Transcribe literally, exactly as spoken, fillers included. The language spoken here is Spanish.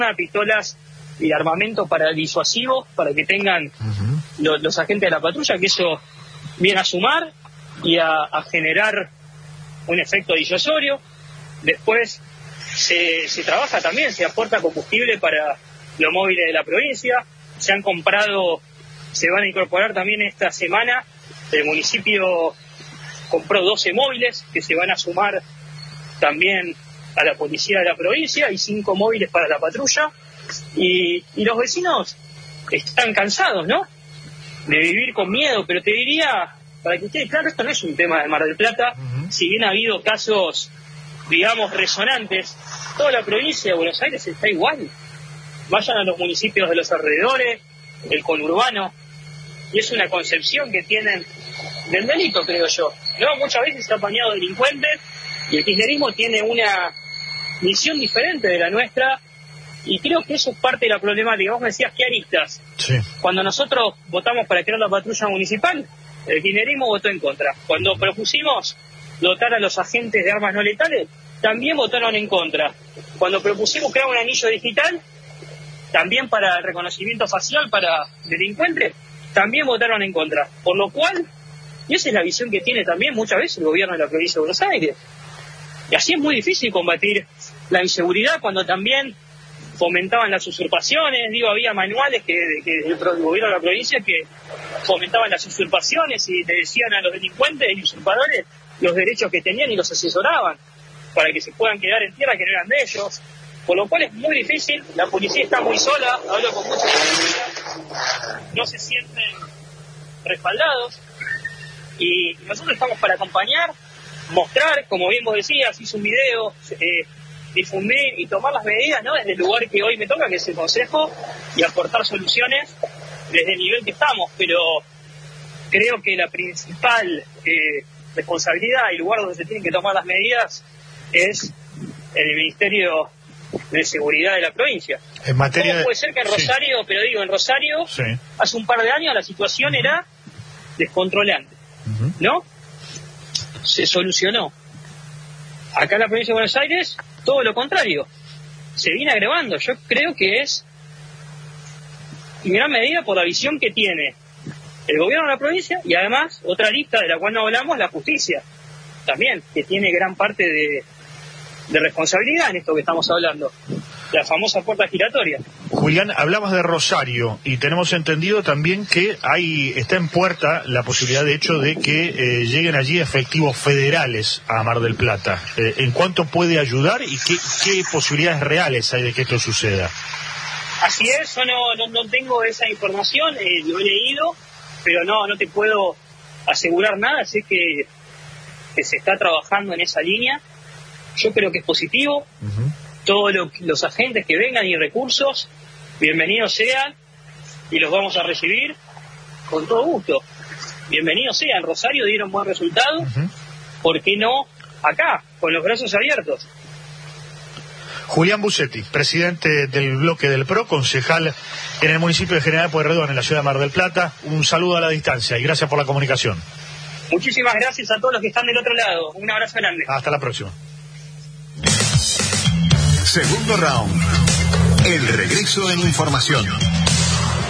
pistolas y armamento para disuasivos, para que tengan uh-huh. los, los agentes de la patrulla, que eso viene a sumar y a, a generar un efecto disuasorio. Después se, se trabaja también, se aporta combustible para los móviles de la provincia. Se han comprado, se van a incorporar también esta semana, el municipio compró doce móviles que se van a sumar también a la policía de la provincia y cinco móviles para la patrulla. Y, y los vecinos están cansados, ¿no?, de vivir con miedo, pero te diría, para que ustedes, claro, esto no es un tema de Mar del Plata, uh-huh. si bien ha habido casos, digamos, resonantes, toda la provincia de Buenos Aires está igual. Vayan a los municipios de los alrededores, el conurbano, y es una concepción que tienen del delito, creo yo. No, muchas veces se ha apañado delincuentes, y el kirchnerismo tiene una visión diferente de la nuestra, y creo que eso es parte de la problemática. Vos me decías, ¿qué aristas? Sí. Cuando nosotros votamos para crear la patrulla municipal, el kirchnerismo votó en contra. Cuando propusimos dotar a los agentes de armas no letales, también votaron en contra. Cuando propusimos crear un anillo digital, también para el reconocimiento facial para delincuentes, también votaron en contra. Por lo cual, y esa es la visión que tiene también muchas veces el gobierno de la provincia de Buenos Aires. Y así es muy difícil combatir la inseguridad cuando también fomentaban las usurpaciones. Digo, había manuales que, que el gobierno de la provincia que fomentaban las usurpaciones y le decían a los delincuentes y usurpadores los derechos que tenían y los asesoraban para que se puedan quedar en tierra que no eran de ellos. Por lo cual es muy difícil, la policía está muy sola, hablo con mucha policía, no se sienten respaldados y nosotros estamos para acompañar, mostrar, como bien vos decías, hice un video, eh, difundir y tomar las medidas, ¿no?, desde el lugar que hoy me toca, que es el Consejo, y aportar soluciones desde el nivel que estamos, pero creo que la principal eh, responsabilidad y lugar donde se tienen que tomar las medidas es en el Ministerio de Seguridad de la provincia. En materia ¿Cómo puede ser que en Rosario, sí. pero digo, en Rosario, sí. hace un par de años la situación uh-huh. era descontrolante, uh-huh. ¿no? Se solucionó. Acá en la provincia de Buenos Aires, todo lo contrario. Se viene agravando. Yo creo que es en gran medida por la visión que tiene el gobierno de la provincia y además, otra lista de la cual no hablamos, la justicia. También, que tiene gran parte de, de responsabilidad en esto que estamos hablando. La famosa puerta giratoria. Julián, hablabas de Rosario y tenemos entendido también que hay está en puerta la posibilidad, de hecho, de que eh, lleguen allí efectivos federales a Mar del Plata. Eh, ¿En cuánto puede ayudar y qué, qué posibilidades reales hay de que esto suceda? Así es, yo no, no, no tengo esa información, eh, lo he leído, pero no, no te puedo asegurar nada. Sé que, que se está trabajando en esa línea. Yo creo que es positivo. Uh-huh. Todos lo, los agentes que vengan y recursos, bienvenidos sean, y los vamos a recibir con todo gusto. Bienvenidos sean. Rosario dieron buen resultado, uh-huh. ¿por qué no acá, con los brazos abiertos? Julián Busetti, presidente del bloque del P R O, concejal en el municipio de General Pueyrredón, en la ciudad de Mar del Plata. Un saludo a la distancia y gracias por la comunicación. Muchísimas gracias a todos los que están del otro lado. Un abrazo grande. Hasta la próxima. Segundo round. El regreso en información.